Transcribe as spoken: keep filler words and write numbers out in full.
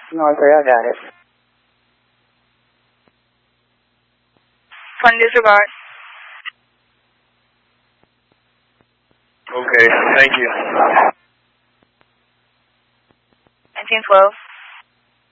North Rail, got it. Fund disregard. Okay, thank you. nineteen twelve.